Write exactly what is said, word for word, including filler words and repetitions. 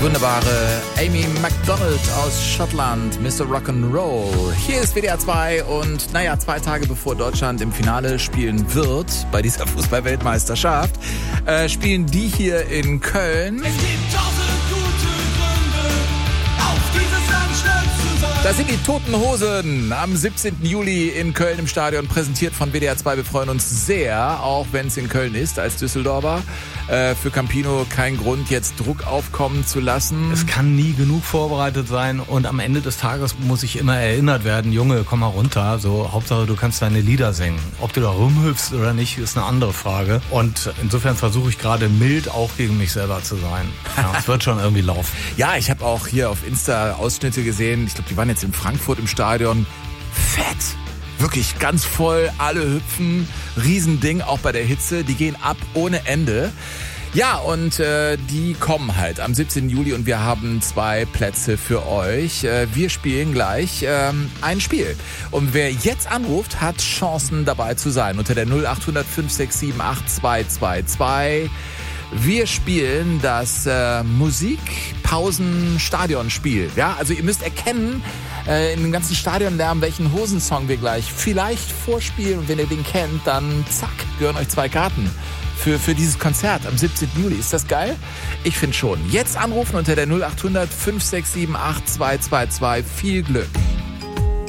Wunderbare Amy MacDonald aus Schottland, Mister Rock'n'Roll. Hier ist W D R zwei und naja, zwei Tage bevor Deutschland im Finale spielen wird, bei dieser Fußball-Weltmeisterschaft, äh, spielen die hier in Köln. Es gibt tausend gute Gründe, auf dieses Land stolz zu sein. Das sind die Toten Hosen am siebzehnten Juli in Köln im Stadion, präsentiert von W D R zwei. Wir freuen uns sehr, auch wenn es in Köln ist, als Düsseldorfer. Äh, für Campino kein Grund, jetzt Druck aufkommen zu lassen. Es kann nie genug vorbereitet sein und am Ende des Tages muss ich immer erinnert werden, Junge, komm mal runter, so Hauptsache du kannst deine Lieder singen. Ob du da rumhüpfst oder nicht, ist eine andere Frage. Und insofern versuche ich gerade mild auch gegen mich selber zu sein. Ja, es wird schon irgendwie laufen. Ja, ich habe auch hier auf Insta Ausschnitte gesehen. Ich glaube, die waren jetzt in Frankfurt im Stadion. Fett. Wirklich ganz voll, alle hüpfen. Riesending, auch bei der Hitze. Die gehen ab ohne Ende. Ja, und äh, die kommen halt am siebzehnten Juli und wir haben zwei Plätze für euch. Äh, wir spielen gleich ähm, ein Spiel. Und wer jetzt anruft, hat Chancen dabei zu sein. Unter der null acht hundert fünf sechs sieben acht zwei zwei zwei. Wir spielen das äh, Musikpausen-Stadionspiel. Ja, also ihr müsst erkennen, äh, in dem ganzen Stadionlärm, welchen Hosensong wir gleich vielleicht vorspielen. Und wenn ihr den kennt, dann zack, gehören euch zwei Karten für, für dieses Konzert am siebzehnten Juli. Ist das geil? Ich finde schon. Jetzt anrufen unter der null acht hundert fünf sechs sieben acht zwei zwei zwei. Viel Glück.